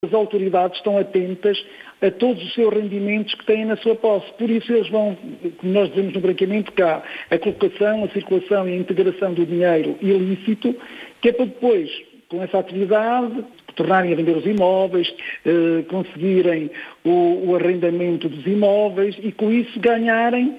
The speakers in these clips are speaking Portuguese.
As autoridades estão atentas a todos os seus rendimentos que têm na sua posse. Por isso eles vão, como nós dizemos no branqueamento, cá a colocação, a circulação e a integração do dinheiro ilícito, que é para depois, com essa atividade, tornarem a vender os imóveis, conseguirem o arrendamento dos imóveis e com isso ganharem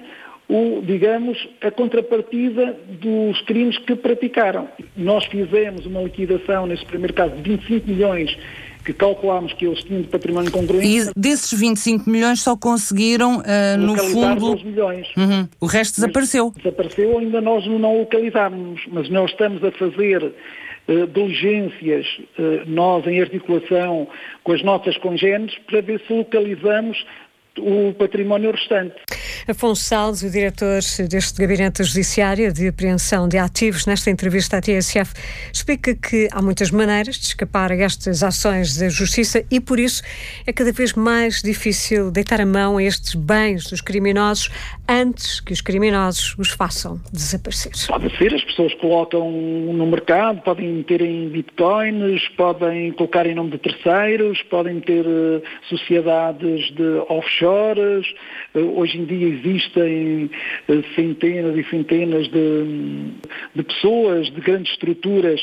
a contrapartida dos crimes que praticaram. Nós fizemos uma liquidação, neste primeiro caso, de 25 milhões que calculámos que eles tinham de património congruente. E desses 25 milhões só conseguiam, no fundo... 2 milhões. O resto desapareceu. Desapareceu, ainda nós não localizámos, mas nós estamos a fazer diligências, nós em articulação com as nossas congêneres, para ver se localizamos o património restante. Afonso Salles, o diretor deste Gabinete Judiciário de Apreensão de Ativos, nesta entrevista à TSF, explica que há muitas maneiras de escapar a estas ações da Justiça e, por isso, é cada vez mais difícil deitar a mão a estes bens dos criminosos antes que os criminosos os façam desaparecer. Pode ser, as pessoas colocam no mercado, podem meter em bitcoins, podem colocar em nome de terceiros, podem ter sociedades de offshores. Hoje em dia existem centenas e centenas de pessoas, de grandes estruturas,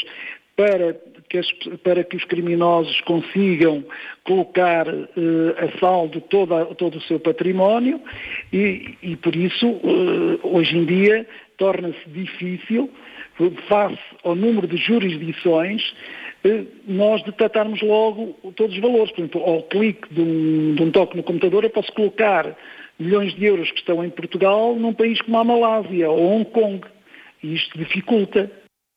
para que os criminosos consigam colocar a saldo todo o seu património e por isso, hoje em dia, torna-se difícil, face ao número de jurisdições, nós detectarmos logo todos os valores. Por exemplo, ao clique de um toque no computador, eu posso colocar milhões de euros que estão em Portugal num país como a Malásia ou Hong Kong. E isto dificulta.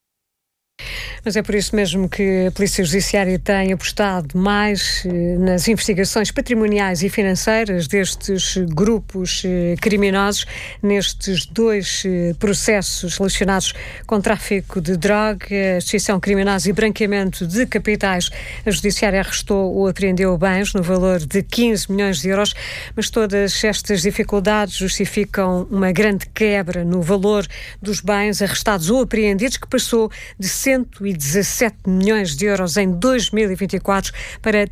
Mas é por isso mesmo que a Polícia Judiciária tem apostado mais nas investigações patrimoniais e financeiras destes grupos criminosos, nestes 2 processos relacionados com tráfico de droga, associação criminosa e branqueamento de capitais. A Judiciária arrestou ou apreendeu bens no valor de 15 milhões de euros, mas todas estas dificuldades justificam uma grande quebra no valor dos bens arrestados ou apreendidos, que passou de 117 milhões de euros em 2024 para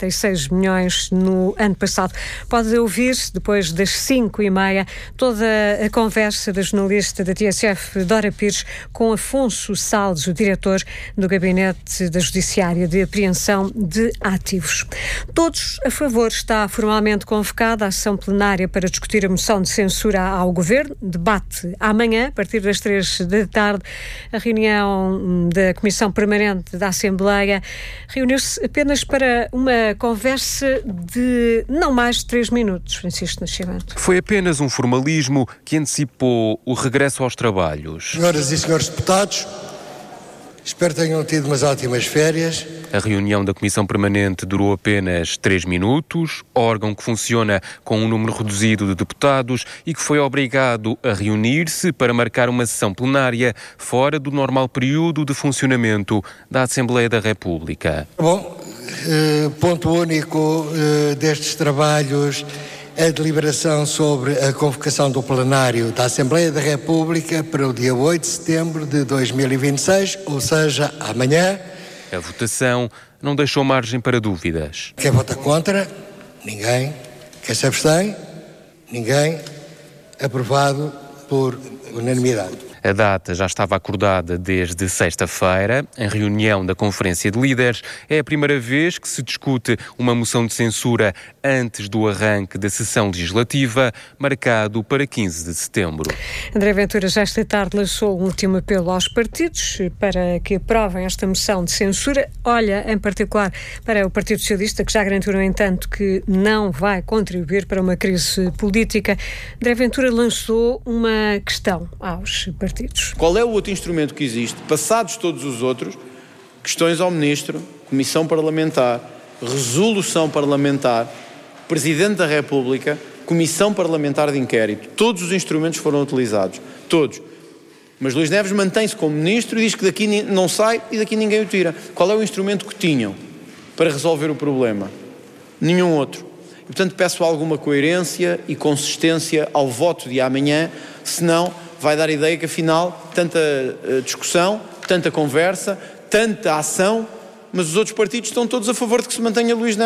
36 milhões no ano passado. Pode ouvir, depois das 5h30, toda a conversa da jornalista da TSF, Dora Pires, com Afonso Salles, o diretor do Gabinete da Judiciária de Apreensão de Ativos. Todos a favor. Está formalmente convocada a sessão plenária para discutir a moção de censura ao Governo. Debate amanhã, a partir das 3 da tarde. A reunião da Comissão Permanente da Assembleia reuniu-se apenas para uma conversa de não mais de 3 minutos, Francisco Nascimento. Foi apenas um formalismo que antecipou o regresso aos trabalhos. Senhoras e senhores deputados, espero que tenham tido umas ótimas férias. A reunião da Comissão Permanente durou apenas 3 minutos, órgão que funciona com um número reduzido de deputados e que foi obrigado a reunir-se para marcar uma sessão plenária fora do normal período de funcionamento da Assembleia da República. Bom, ponto único destes trabalhos, a deliberação sobre a convocação do plenário da Assembleia da República para o dia 8 de setembro de 2026, ou seja, amanhã. A votação não deixou margem para dúvidas. Quem vota contra? Ninguém. Quem se abstém? Ninguém. Aprovado por unanimidade. A data já estava acordada desde sexta-feira, em reunião da Conferência de Líderes. É a primeira vez que se discute uma moção de censura antes do arranque da sessão legislativa, marcado para 15 de setembro. André Ventura já esta tarde lançou um último apelo aos partidos para que aprovem esta moção de censura. Olha, em particular, para o Partido Socialista, que já garantiu, no entanto, que não vai contribuir para uma crise política. André Ventura lançou uma questão aos partidos. Qual é o outro instrumento que existe, passados todos os outros, questões ao Ministro, Comissão Parlamentar, Resolução Parlamentar, Presidente da República, Comissão Parlamentar de Inquérito. Todos os instrumentos foram utilizados. Todos. Mas Luís Neves mantém-se como Ministro e diz que daqui não sai e daqui ninguém o tira. Qual é o instrumento que tinham para resolver o problema? Nenhum outro. E, portanto, peço alguma coerência e consistência ao voto de amanhã, senão vai dar a ideia que, afinal, tanta discussão, tanta conversa, tanta ação mas os outros partidos estão todos a favor de que se mantenha Luís Neves